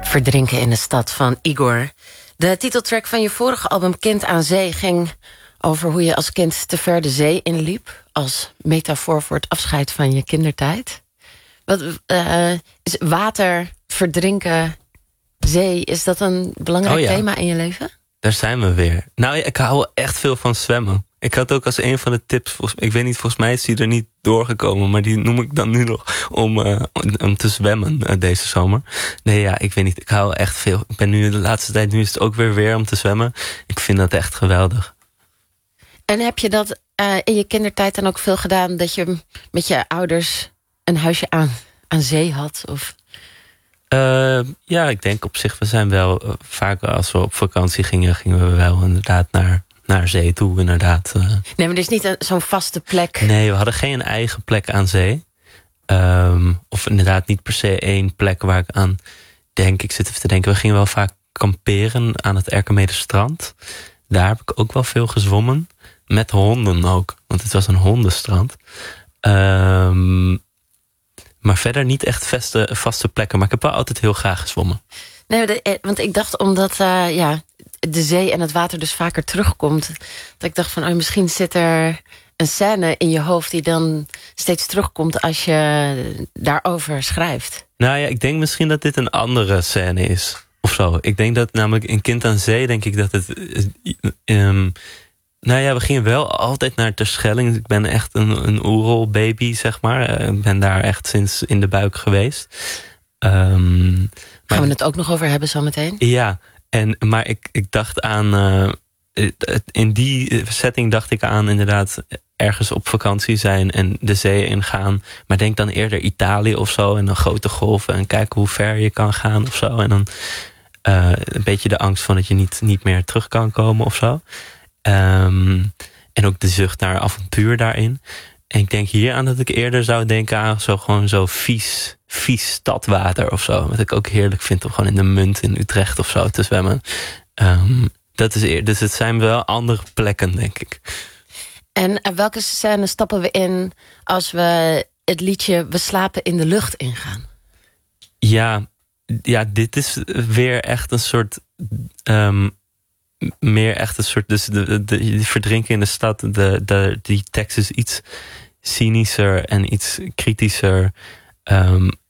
Verdrinken in de stad van Igor. De titeltrack van je vorige album Kind aan Zee ging over hoe je als kind te ver de zee inliep, als metafoor voor het afscheid van je kindertijd. Wat is water, verdrinken, zee, is dat een belangrijk thema in je leven? Daar zijn we weer. Nou, ik hou echt veel van zwemmen. Ik had ook als een van de tips, ik weet niet, volgens mij is die er niet doorgekomen, maar die noem ik dan nu nog om te zwemmen deze zomer. Nee, ja, ik weet niet. Ik hou echt veel. Ik ben nu de laatste tijd, nu is het ook weer om te zwemmen. Ik vind dat echt geweldig. En heb je dat in je kindertijd dan ook veel gedaan, dat je met je ouders een huisje aan zee had? Of? Ja, ik denk op zich, we zijn wel vaak als we op vakantie gingen we wel inderdaad naar zee toe, inderdaad. Nee, maar er is niet zo'n vaste plek. Nee, we hadden geen eigen plek aan zee. Of inderdaad niet per se één plek waar ik aan denk. Ik zit even te denken, we gingen wel vaak kamperen aan het Erkenmederstrand. Daar heb ik ook wel veel gezwommen. Met honden ook, want het was een hondenstrand. Maar verder niet echt vaste plekken. Maar ik heb wel altijd heel graag gezwommen. Nee, want ik dacht omdat de zee en het water dus vaker terugkomt, dat ik dacht van misschien zit er een scène in je hoofd die dan steeds terugkomt als je daarover schrijft. Nou ja, ik denk misschien dat dit een andere scène is. Of zo. Ik denk dat namelijk in Kind aan Zee, denk ik dat het nou ja, we gingen wel altijd naar Terschelling. Ik ben echt een oerolbaby, zeg maar. Ik ben daar echt sinds in de buik geweest. Gaan we het ook nog over hebben zometeen? Ja, maar ik dacht aan in die setting dacht ik aan inderdaad ergens op vakantie zijn en de zee ingaan. Maar denk dan eerder Italië of zo. En dan grote golven en kijken hoe ver je kan gaan of zo. En dan een beetje de angst van dat je niet meer terug kan komen of zo. En ook de zucht naar avontuur daarin. En ik denk hier aan dat ik eerder zou denken aan zo vies stadwater of zo. Wat ik ook heerlijk vind om gewoon in de Munt in Utrecht of zo te zwemmen. Dat is eerder. Dus het zijn wel andere plekken, denk ik. En welke scène stappen we in als we het liedje We slapen in de lucht ingaan? Ja, dit is weer echt een soort meer echt een soort, dus die verdrinken in de stad, die tekst is iets cynischer en iets kritischer.